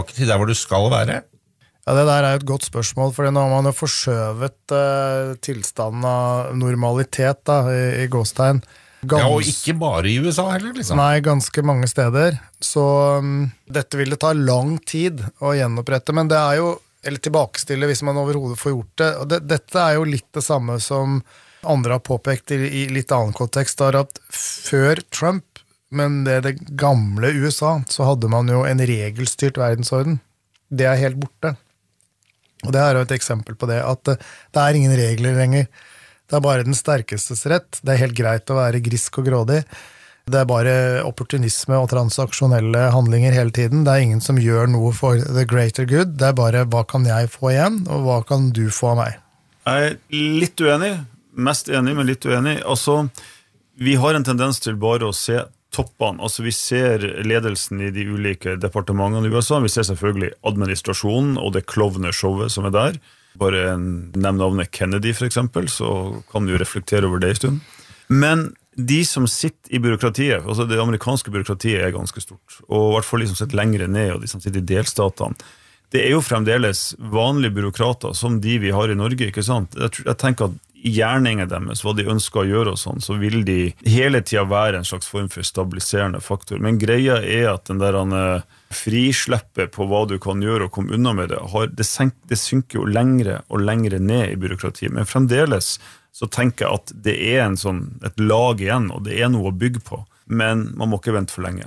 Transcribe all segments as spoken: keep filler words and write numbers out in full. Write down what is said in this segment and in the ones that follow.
tilbake til der hvor du skal være? Ja, det der er jo et godt spørsmål, for nå har man jo forskjøvet uh, tilstanden av normalitet da, i, i gåstegn. Gans... Ja, og ikke bare i U S A heller, liksom. Nei, ganske mange steder. Så um, dette vil det ta lang tid å gjenopprette, men det er jo, eller tilbakestille hvis man overhodet får gjort det. Og det, dette er jo litt det samme som andre har påpekt i, i litt annen kontekst, er at før Trump, men det, det gamle U S A, så hadde man jo en regelstyrt verdensorden. Det er helt borte. Og det er jo et eksempel på det, at det, det er ingen regler lenger. Det er bare den sterkestes rett. Det er helt greit å være grisk og grådig. Det er bare opportunisme og transaksjonelle handlinger hele tiden. Det er ingen som gjør noe for the greater good. Det er bare hva kan jeg få igjen, og hva kan du få av meg? Jeg er litt uenig. Mest enig, men litt uenig. Altså, vi har en tendens til bare å se toppene. Altså, vi ser ledelsen i de ulike departementene i U S A. Vi ser selvfølgelig administrasjonen og det klovneshowet som er der. Bare nevn navnet Kennedy for eksempel, så kan du jo reflektere over det i stund. Men de som sitter i byråkratiet, altså det amerikanske byråkratiet er ganske stort, og i hvert fall de som sitter lengre ned, og de som sitter i delstatene, det er jo fremdeles vanlige byråkrater som de vi har i Norge, ikke sant? Jeg, tror, jeg tenker at i gjerningen deres, hva de ønsker å gjøre og sånn, så vil de hele tiden være en slags form for stabiliserende faktor. Men greia er at den der uh, frisleppet på hva du kan gjøre og komme unna med det, har, det, senk, det synker jo lengre og lengre ned i byråkratiet. Men fremdeles så tenker jeg at det er en sånn, et lag igjen, og det er noe å bygge på. Men man må ikke vente for lenge.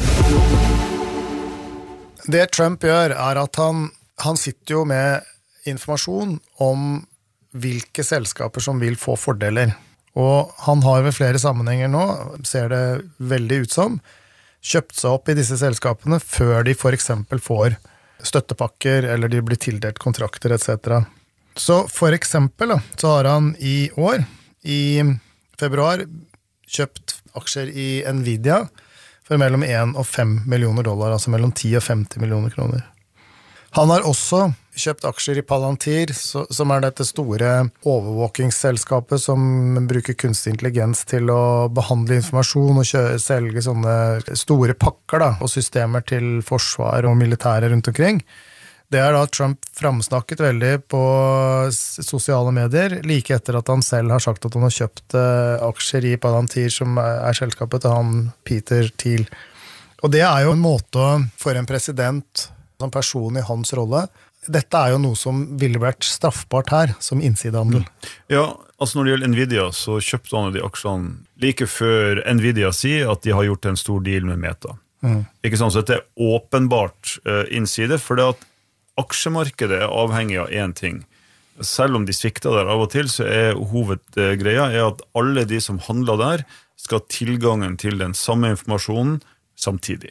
Det Trump gjør er at han, han sitter jo med informasjon om hvilke selskaper som vil få fordeler. Og han har ved flere sammenhenger nå, ser det veldig ut som, kjøpt seg opp i disse selskapene før de for eksempel får støttepakker, eller de blir tildelt kontrakter, et cetera. Så for eksempel da, så har han i år, i februar, kjøpt aksjer i Nvidia for mellom en og fem millioner dollar, altså mellom ti og femti millioner kroner. Han har også kjøpt aksjer i Palantir, så, som er dette store overvåkingsselskapet som bruker kunstig intelligens til å behandle informasjon og kjø, selge sånne store pakker da, og systemer til forsvar og militære rundt omkring. Det er da Trump framsnakket veldig på sosiale medier, like etter at han selv har sagt at han har kjøpt uh, aksjer i Palantir, som er, er selskapet til han Peter Thiel. Og det er jo en måte for en president, som person i hans rolle, dette er jo noe som ville vært straffbart her, som innsidehandel. Ja, altså når det gjelder Nvidia, så kjøpte han de aksjene like før Nvidia sier at de har gjort en stor deal med Meta. Mm. Ikke sant? Så dette er åpenbart uh, innside, for det at aksjemarkedet er avhengig av en ting. Selv om de svikter der av og til, så er hovedgreia er at alle de som handler der skal ha tilgangen til den samme informasjonen samtidig.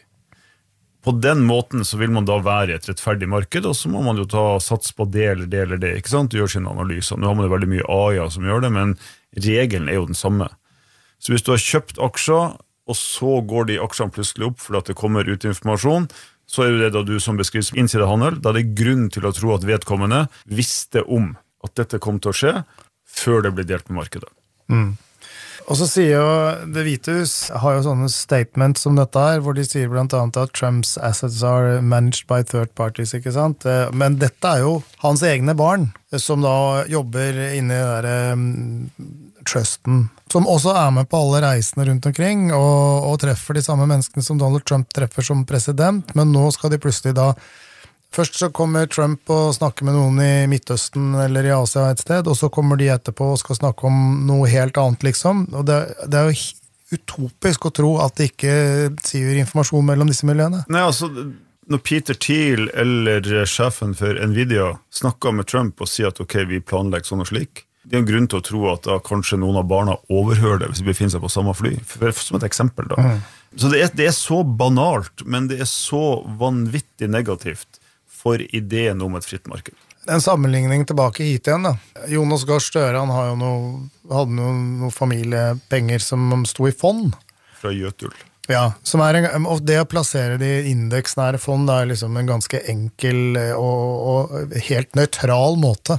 På den måten så vil man da være i et rettferdig marked, og så må man jo ta sats på det eller det eller det, ikke sant? Du gjør sin analyse. Nå har man jo veldig mye A I A som gjør det, men regelen er jo den samme. Så hvis du har kjøpt aksjer, og så går de aksjene plutselig opp fordi at det kommer ut informasjon, så er det da du som beskrives innsidehandel, da er det grunn til å tro at vedkommende visste om at dette kom til å skje før det ble delt med markedet. Mm. Og så sier jo Det Hvite Hus har jo sånne statements som dette her, hvor de sier blant annet at Trumps assets are managed by third parties, ikke sant? Men dette er jo hans egne barn, som da jobber inne i der um, trusten, som også er med på alle reisene rundt omkring, og, og treffer de samme menneskene som Donald Trump treffer som president, men nå skal de plutselig da først så kommer Trump og snakker med noen i Midtøsten eller i Asia et sted, og så kommer de etterpå og skal snakke om noe helt annet liksom, og det, det er jo utopisk å tro at det ikke sier informasjon mellom disse miljøene. Nei, altså, når Peter Thiel eller sjefen for Nvidia snakker med Trump og sier at ok, vi planlegger sånn og slik, det er en grunn til å tro at da kanskje noen av barna overhører det hvis de befinner seg på samme fly, for, som et eksempel da. Mm. Så det er, det er så banalt, men det er så vanvittig negativt for ideen om et fritt marked. En sammenligning tilbake hit igjen da. Jonas Gahr Støre, han har jo noe, hadde noen noe familiepenger som sto i fond. Fra Jøtul. Ja, som er en, og det å plassere de indeksnære fond da, er liksom en ganske enkel og, og helt nøytral måte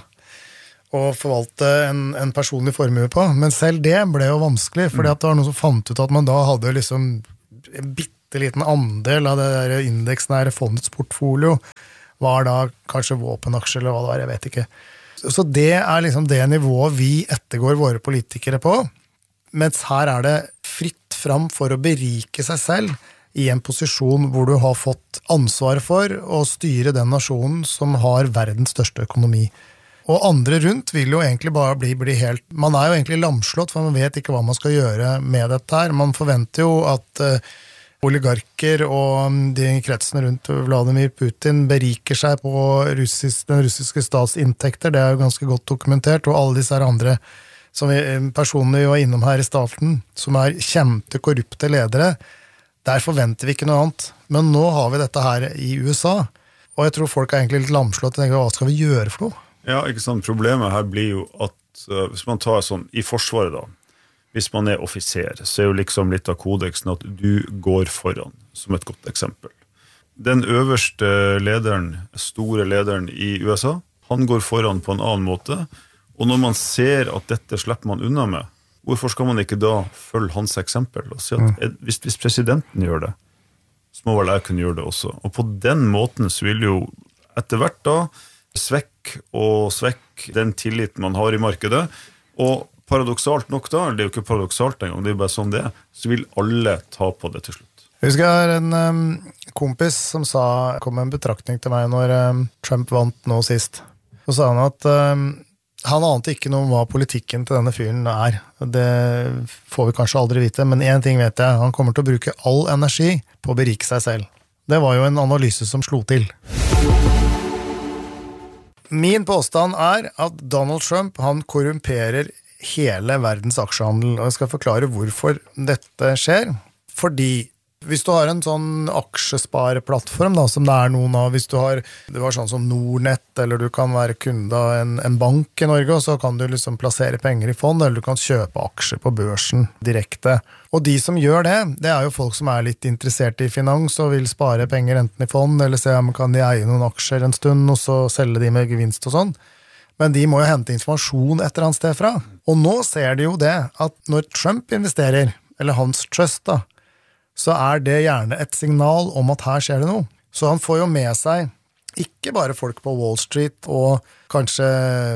å forvalte en, en personlig formue på. Men selv det ble jo vanskelig, fordi at det var noen som fant ut at man da hadde liksom en bitte bitte liten andel av det der indeksnære fondets portfolio var da kanskje våpenaksjer eller hva det var, jeg vet ikke. Så det er liksom det nivået vi ettergår våre politikere på, mens her er det fritt fram for å berike seg selv i en posisjon hvor du har fått ansvar for å styre den nasjonen som har verdens største økonomi. Og andre rundt vil jo egentlig bare bli, bli helt, man er jo egentlig lamslått, for man vet ikke hva man skal gjøre med dette her. Man forventer jo at uh, oligarker og de kretsene rundt Vladimir Putin beriker seg på russisk, den russiske statsinntekter, det er jo ganske godt dokumentert, og alle disse andre som vi, personer vi var innom her i starten, som er kjente, korrupte ledere, der forventer vi ikke noe annet. Men nå har vi dette her i U S A, og jeg tror folk er egentlig litt lamslått og tenker, hva skal vi gjøre for noe? Ja, ikke sant. Problemet her blir jo at uh, hvis man tar sånn, i forsvaret da, hvis man er offiser, så er jo liksom litt av kodeksen at du går foran, som et godt eksempel. Den øverste lederen, store lederen i U S A, han går foran på en annen måte, og når man ser at dette slipper man unna med, hvorfor skal man ikke da følge hans eksempel og si at hvis, hvis presidenten gjør det, så må vel jeg kunne gjøre det også. Og på den måten så vil jo etter hvert da svekk og svekk den tilliten man har i markedet, og paradoksalt nok da, det er jo ikke paradoksalt engang, det er jo bare sånn det er, så vil alle ta på det til slutt. Jeg husker jeg har en um, kompis som sa, kom med en betraktning til meg når um, Trump vant nå sist. Så sa han at um, han ante ikke noe om hva politikken til denne fyren er. Det får vi kanskje aldri vite, men en ting vet jeg, han kommer til å bruke all energi på å berike seg selv. Det var jo en analyse som slo til. Min påstand er at Donald Trump, han korrumperer hele verdens aksjehandel, og jeg skal forklare hvorfor dette skjer. Fordi hvis du har en sånn aksjespareplattform da, som det er noen av, hvis du har, du har sånn som Nordnet, eller du kan være kunde av en, en bank i Norge, og så kan du liksom plassere penger i fond, eller du kan kjøpe aksjer på børsen direkte. Og de som gjør det, det er jo folk som er litt interessert i finans, og vil spare penger enten i fond, eller se om kan de eie noen aksjer en stund, og så selge de med gevinst og sånn. Men de må jo hente informasjon et eller annet sted fra. Og nå ser de jo det, at når Trump investerer, eller hans trust da, så er det gjerne et signal om at her skjer det noe. Så han får jo med seg ikke bare folk på Wall Street og kanskje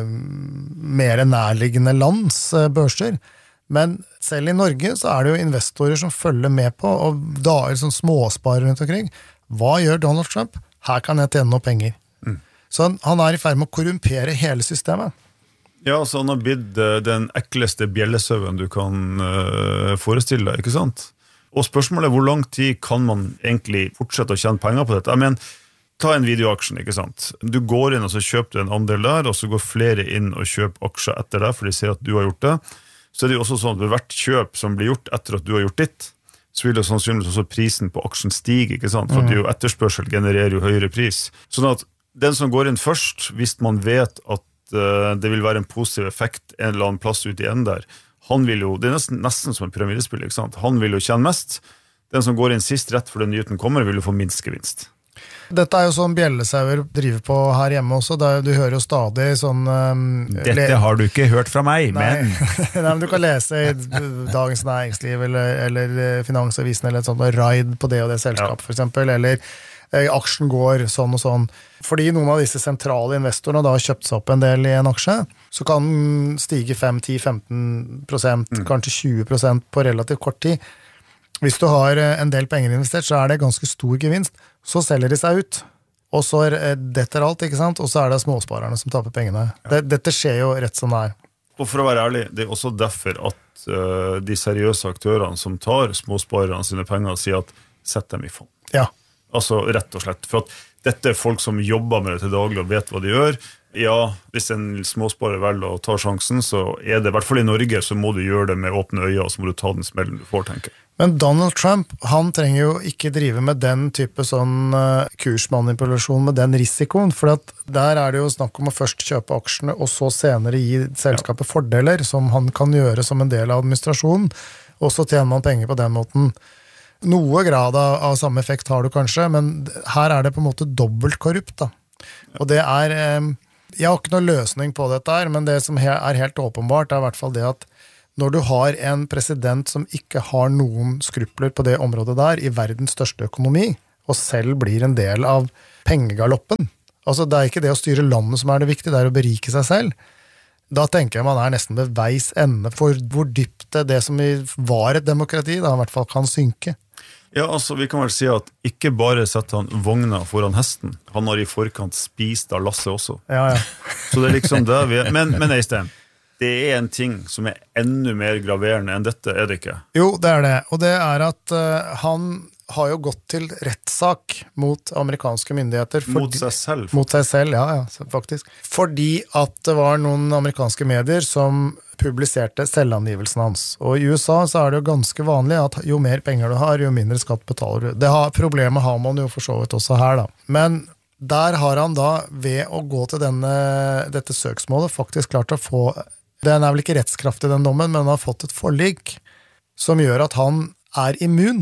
mer nærliggende lands børser, men selv i Norge så er det jo investorer som følger med på, og da er det sånn småsparer rundt omkring. Hva gjør Donald Trump? Her kan jeg tjene noe penger. Mm. Så han, han er i ferd med å korrumpere hele systemet. Ja, så han har blitt uh, den ekleste bjellesøven du kan uh, forestille deg, ikke sant? Og spørsmålet er hvor lang tid kan man egentlig fortsette å tjene penger på dette? Jeg mener, ta en videoaksjen, ikke sant? Du går inn og så kjøper du en andel der, og så går flere inn og kjøper aksjer etter deg, for de ser at du har gjort det. Så er det jo også sånn at ved hvert kjøp som blir gjort etter at du har gjort ditt, så vil det sannsynligvis også prisen på aksjen stige, ikke sant? For at det jo etterspørsel genererer jo høyere pris. Sånn at den som går inn først, hvis man vet at uh, det vil være en positiv effekt en eller annen plass ut igjen der, han vil jo, det er nesten, nesten som en pyramidespill, ikke sant? Han vil jo tjene mest. Den som går inn sist rett for den nyheten kommer, vil jo få minst gevinst. Dette er jo sånn bjellesauer driver på her hjemme også, der du hører jo stadig sånn... Um, Dette har du ikke hørt fra meg, nei. men... Nei, men du kan lese i Dagens Næringsliv eller, eller Finansavisen eller et sånt raid på det og det selskap, ja. For eksempel, eller eh, aksjen går sånn og sånn. Fordi noen av disse sentrale investorene da har kjøpt seg opp en del i en aksje, så kan den stige fem, ti, femten prosent, mm. kanskje tjue prosent på relativt kort tid. Hvis du har en del penger investert, så er det ganske stor gevinst. Så selger de seg ut, og så detter alt, ikke sant? Og så er det småsparerne som taper pengene. Ja. Dette skjer jo rett som det er. Og for å være ærlig, det er også derfor at uh, de seriøse aktørene som tar småsparerne sine penger og sier at sett dem i fond. Ja. Altså rett og slett. For at dette er folk som jobber med det til daglig og vet hva de gjør. Ja, hvis en småsparer velger å ta sjansen, så er det, i hvert fall i Norge, så må du gjøre det med åpne øyne, og så må du ta den smellen du får, tenker jeg. Men Donald Trump, han trenger jo ikke drive med den type sånn uh, kursmanipulasjon med den risikoen, for at der er det jo snakk om å først kjøpe aksjene, og så senere gi selskapet ja. Fordeler, som han kan gjøre som en del av administrasjonen, og så tjener man penger på den måten. Noe grad av, av samme effekt har du kanskje, men her er det på en måte dobbelt korrupt da. Ja. Og det er, um, jeg har ikke noen løsning på dette her, men det som er helt åpenbart er i hvert fall det at når du har en president som ikke har noen skrupler på det området der, i verdens største økonomi, og selv blir en del av pengegaloppen. Altså, det er ikke det å styre landet som er det viktige, det er å berike seg selv. Da tenker jeg man er nesten ved veis ende for hvor dypt det, det som var et demokrati, da i hvert fall kan synke. Ja, altså, vi kan vel si at ikke bare setter han vogna foran hesten, han har i forkant spist av Lasse også. Ja, ja. Så det er liksom det vi er. Men, men Øystein, det er en ting som er enda mer graverende enn dette, er det ikke? Jo, det er det. Og det er at uh, han har jo gått til rettssak mot amerikanske myndigheter. Fordi, mot seg selv? Mot seg selv, ja, ja, faktisk. Fordi at det var noen amerikanske medier som publiserte selvangivelsen hans. Og i U S A så er det jo ganske vanlig at jo mer penger du har, jo mindre skatt betaler du. Det har, problemet har man jo for så vidt også her, da. Men der har han da, ved å gå til denne, dette søksmålet, faktisk klart å få, den er vel ikke rettskraftig den dommen, men han har fått et forlik som gjør at han er immun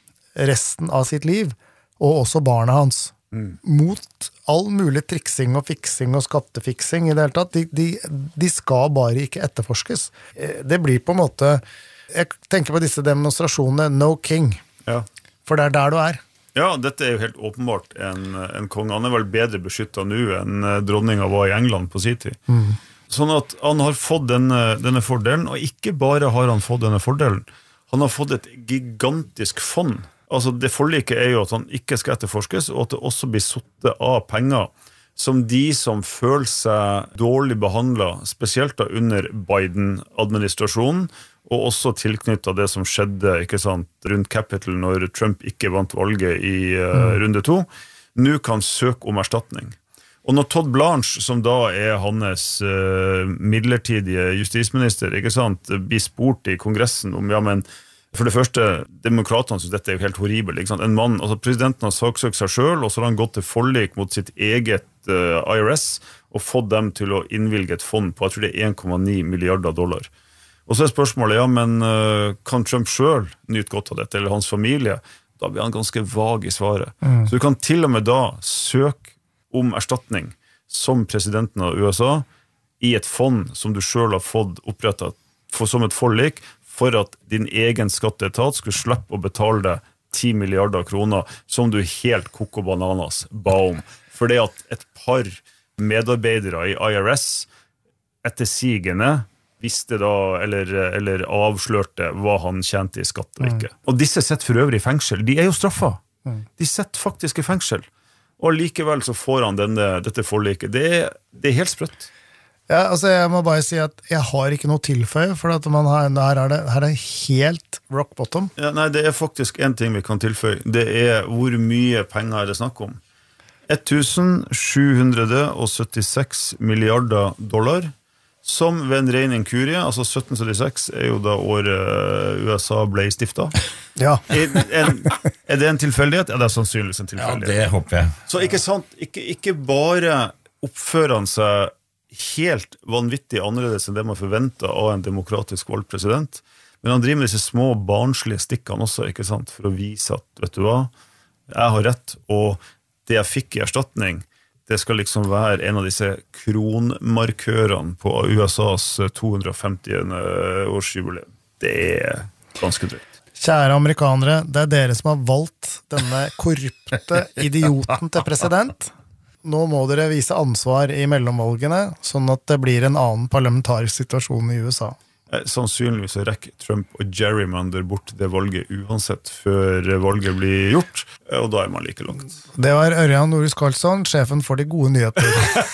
resten av sitt liv, og også barna hans. Mm. Mot all mulig triksing og fiksing og skattefiksing i det hele tatt. De, de, de skal bare ikke etterforskes. Det blir på en måte, jeg tenker på disse demonstrasjonene, no king. Ja. For det er der du er. Ja, dette er jo helt åpenbart en, en konge. Han er vel bedre beskyttet nå enn dronninga var i England på sin tid. Mm. Sånn at han har fått denne, denne fordelen, og ikke bare har han fått denne fordelen, han har fått et gigantisk fond. Altså, det forliket er jo at han ikke skal etterforskes, og at det også blir suttet av penger som de som føler seg dårlig behandlet, spesielt da under Biden-administrasjonen, og også tilknyttet det som skjedde, ikke sant, rundt Capitol når Trump ikke vant valget i uh, runde to, nå kan søke om erstatning. Og når Todd Blanche, som da er hans uh, midlertidige justisminister, ikke sant, blir spurt i Kongressen om, ja, men for det første, demokratene synes dette er jo helt horribelt, ikke sant? En mann, altså presidenten har saksøkt seg selv, og så har han gått til forlik mot sitt eget uh, I R S, og fått dem til å innvilge et fond på, jeg tror det er en komma ni milliarder dollar. Og så er spørsmålet, ja, men uh, kan Trump selv nyte godt av dette, eller hans familie? Da blir han ganske vag i svaret. Mm. Så du kan til og med da søke om erstatning som presidenten av U S A i et fond som du selv har fått opprettet for, som et forlik, for at din egen skatteetat skulle slippe å betale deg ti milliarder kroner, som du helt koko bananas ba om. For det at et par medarbeidere i I R S etter sigende visste da, eller, eller avslørte hva han tjente i skatt og ikke. Mm. Og disse sitter for øvrig i fengsel. De er jo straffa. Mm. De sitter faktisk i fengsel. Og likevel så får han denne, dette forliket. Det er, det er helt sprøtt. Ja, altså jeg må bare si at jeg har ikke noe tilføye, for at man har, her, er det, her er helt rock bottom. Ja, nei, det er faktisk en ting vi kan tilføye. Det er hvor mye penger er det snakk om. sju hundre syttiseks milliarder dollar, som ved en ren inkurie, altså sytten syttiseks er jo da året U S A ble stiftet. Ja. Er, en, er det en tilfeldighet? Ja, det er sannsynligvis en tilfeldighet. Ja, det håper jeg. Så ikke sant, ikke, ikke bare oppfører han seg helt vanvittig annerledes enn det man forventer av en demokratisk valgt president, men han driver med disse små barnslige stikkene også, ikke sant, for å vise at, vet du hva, jeg har rett, og det jeg fikk i erstatning, det skal liksom være en av disse kronmarkørene på U S A's to hundre og femtiende årsjubileum. Det er ganske drøyt. Kjære amerikanere, det er dere som har valgt denne korrupte idioten til president. Nå må dere vise ansvar i mellomvalgene, sånn at det blir en annen parlamentarisk situasjon i U S A. Sannsynligvis så rekker Trump og gerrymander bort det valget uansett før valget blir gjort, og da er man like langt. Det var Ørjan Norris Karlsson, sjefen for de gode nyheter.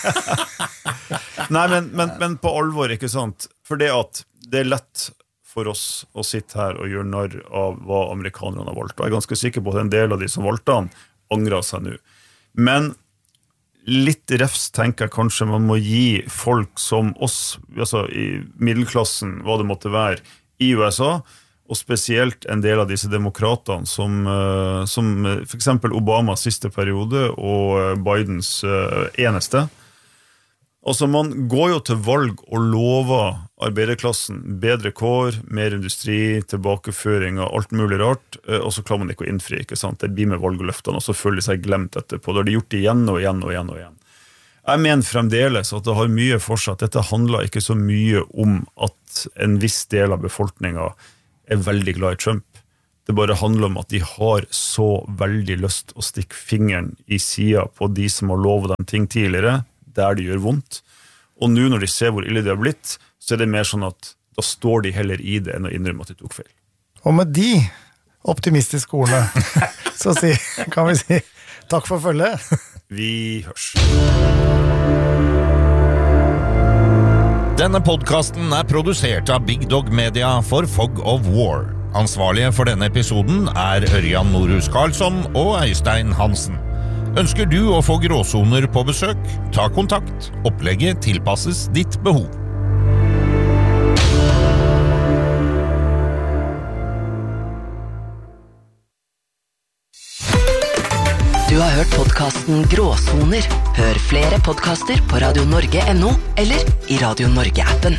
Nei, men, men, men på alvor, ikke sant? For det at det er lett for oss å sitte her og gjøre narr av hva amerikanerne har valgt. Og jeg er ganske sikker på at en del av de som valgte han angrer seg nå. Men litt refs tenker jeg kanskje man må gi folk som oss, altså i middelklassen, hva det måtte være, i U S A, og spesielt en del av disse demokratene som, som for eksempel Obamas siste periode og Bidens eneste. Altså man går jo til valg og lover arbeiderklassen bedre kår, mer industri, tilbakeføring av alt mulig rart, og så klarer man ikke å innfri, ikke sant? Det blir med valgløftene, og så føler de seg glemt etterpå. Da har de gjort det igjen og igjen og igjen og igjen. Jeg mener fremdeles at det har mye for seg, at dette handler ikke så mye om at en viss del av befolkningen er veldig glad i Trump. Det bare handler om at de har så veldig lyst å stikke fingeren i siden på de som har lovet dem ting tidligere, der det gjør vondt. Og nå når de ser hvor ille det har blitt, så er det mer sånn at da står de heller i det enn å innrømme at de tok feil. Og med de optimistiske ordene, så si, kan vi si takk for følget. Vi hørs. Denne podcasten er produsert av Big Dog Media for Fog of War. Ansvarlige for denne episoden er Ørjan Norhus Karlsson og Øystein Hansen. Ønsker du å få gråsoner på besøk? Ta kontakt. Opplegget tilpasses ditt behov. Du har hørt podcasten Gråsoner. Hør flere podcaster på radio norge punktum no eller i Radio Norge-appen.